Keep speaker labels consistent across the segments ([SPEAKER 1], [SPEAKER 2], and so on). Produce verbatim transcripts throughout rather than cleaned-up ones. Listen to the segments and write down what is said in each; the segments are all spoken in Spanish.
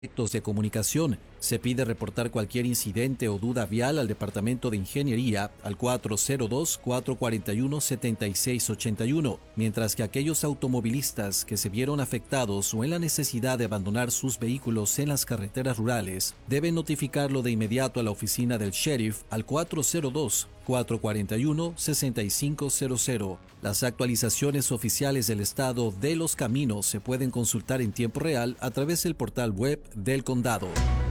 [SPEAKER 1] Efectos de comunicación. Se pide reportar cualquier incidente o duda vial al Departamento de Ingeniería al cuatro cero dos, cuatro cuatro uno, siete seis ocho uno, mientras que aquellos automovilistas que se vieron afectados o en la necesidad de abandonar sus vehículos en las carreteras rurales deben notificarlo de inmediato a la oficina del sheriff al cuatro cero dos, cuatro cuatro uno, seis cinco cero cero. Las actualizaciones oficiales del estado de los caminos se pueden consultar en tiempo real a través del portal web del condado.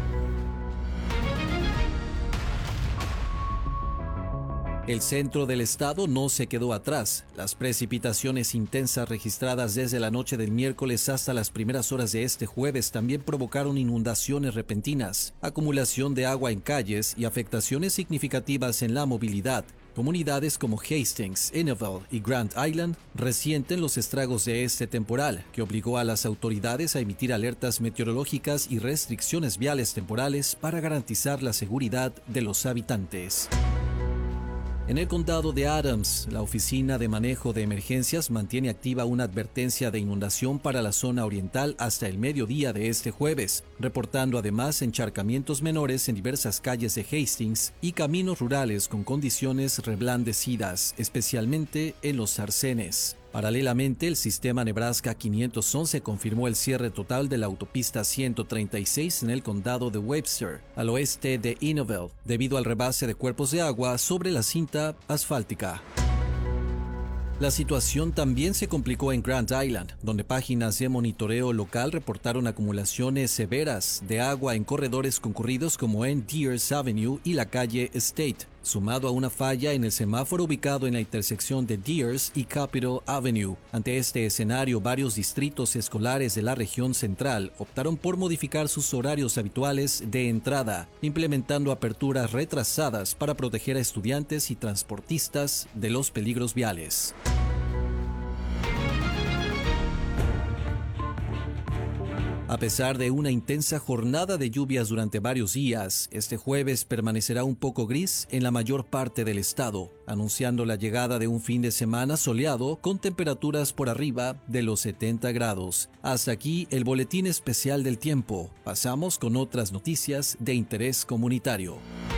[SPEAKER 1] El centro del estado no se quedó atrás. Las precipitaciones intensas registradas desde la noche del miércoles hasta las primeras horas de este jueves también provocaron inundaciones repentinas, acumulación de agua en calles y afectaciones significativas en la movilidad. Comunidades como Hastings, Innerville y Grand Island resienten los estragos de este temporal, que obligó a las autoridades a emitir alertas meteorológicas y restricciones viales temporales para garantizar la seguridad de los habitantes. En el condado de Adams, la Oficina de Manejo de Emergencias mantiene activa una advertencia de inundación para la zona oriental hasta el mediodía de este jueves, reportando además encharcamientos menores en diversas calles de Hastings y caminos rurales con condiciones reblandecidas, especialmente en los arcenes. Paralelamente, el sistema Nebraska quinientos once confirmó el cierre total de la autopista ciento treinta y seis en el condado de Webster, al oeste de Innerville, debido al rebase de cuerpos de agua sobre la cinta asfáltica. La situación también se complicó en Grand Island, donde páginas de monitoreo local reportaron acumulaciones severas de agua en corredores concurridos como en Deers Avenue y la calle State, sumado a una falla en el semáforo ubicado en la intersección de Deers y Capitol Avenue. Ante este escenario, varios distritos escolares de la región central optaron por modificar sus horarios habituales de entrada, implementando aperturas retrasadas para proteger a estudiantes y transportistas de los peligros viales. A pesar de una intensa jornada de lluvias durante varios días, este jueves permanecerá un poco gris en la mayor parte del estado, anunciando la llegada de un fin de semana soleado con temperaturas por arriba de los setenta grados. Hasta aquí el boletín especial del tiempo. Pasamos con otras noticias de interés comunitario.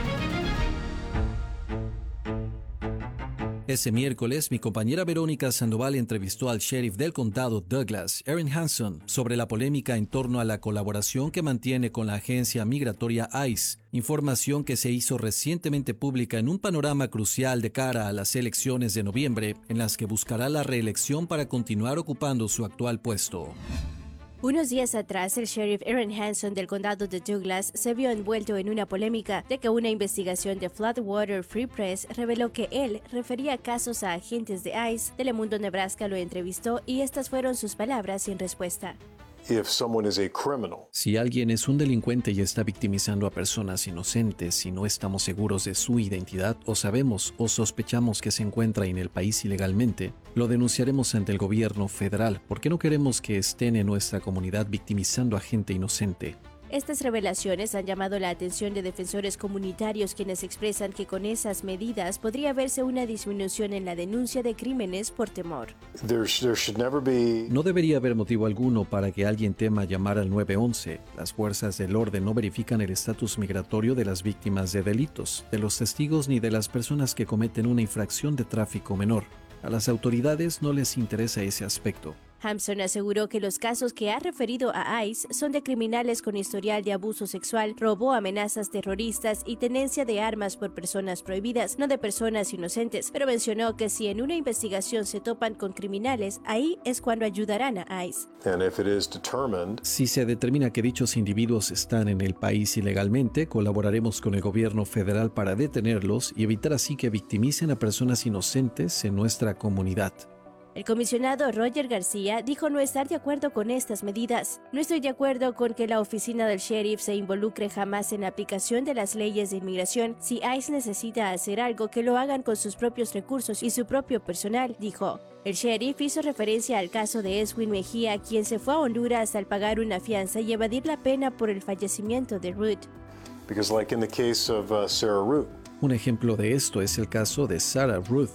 [SPEAKER 1] Ese miércoles, mi compañera Verónica Sandoval entrevistó al sheriff del condado Douglas, Erin Hanson, sobre la polémica en torno a la colaboración que mantiene con la agencia migratoria ICE, información que se hizo recientemente pública en un panorama crucial de cara a las elecciones de noviembre, en las que buscará la reelección para continuar ocupando su actual puesto.
[SPEAKER 2] Unos días atrás, el sheriff Erin Hanson del condado de Douglas se vio envuelto en una polémica de que una investigación de Floodwater Free Press reveló que él refería casos a agentes de ICE. Telemundo Nebraska lo entrevistó y estas fueron sus palabras sin respuesta.
[SPEAKER 3] If someone is a criminal.
[SPEAKER 1] Si alguien es un delincuente y está victimizando a personas inocentes y no estamos seguros de su identidad o sabemos o sospechamos que se encuentra en el país ilegalmente, lo denunciaremos ante el gobierno federal porque no queremos que estén en nuestra comunidad victimizando a gente inocente.
[SPEAKER 2] Estas revelaciones han llamado la atención de defensores comunitarios quienes expresan que con esas medidas podría verse una disminución en la denuncia de crímenes por temor.
[SPEAKER 3] There, there should never be...
[SPEAKER 1] No debería haber motivo alguno para que alguien tema llamar al nueve once. Las fuerzas del orden no verifican el estatus migratorio de las víctimas de delitos, de los testigos ni de las personas que cometen una infracción de tráfico menor. A las autoridades no les interesa ese aspecto.
[SPEAKER 2] Hanson aseguró que los casos que ha referido a ICE son de criminales con historial de abuso sexual, robo, amenazas terroristas y tenencia de armas por personas prohibidas, no de personas inocentes, pero mencionó que si en una investigación se topan con criminales, ahí es cuando ayudarán a ICE.
[SPEAKER 3] And if it is determined...
[SPEAKER 1] Si se determina que dichos individuos están en el país ilegalmente, colaboraremos con el gobierno federal para detenerlos y evitar así que victimicen a personas inocentes en nuestra comunidad.
[SPEAKER 2] El comisionado Roger García dijo no estar de acuerdo con estas medidas. No estoy de acuerdo con que la oficina del sheriff se involucre jamás en la aplicación de las leyes de inmigración. Si ICE necesita hacer algo, que lo hagan con sus propios recursos y su propio personal, dijo. El sheriff hizo referencia al caso de Eswin Mejía, quien se fue a Honduras al pagar una fianza y evadir la pena por el fallecimiento de Ruth.
[SPEAKER 3] Because like in the case of uh, Sarah Ruth.
[SPEAKER 1] Un ejemplo de esto es el caso de Sarah Ruth.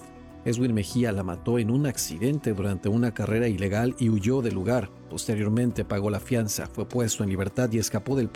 [SPEAKER 1] Edwin Mejía la mató en un accidente durante una carrera ilegal y huyó del lugar. Posteriormente pagó la fianza, fue puesto en libertad y escapó del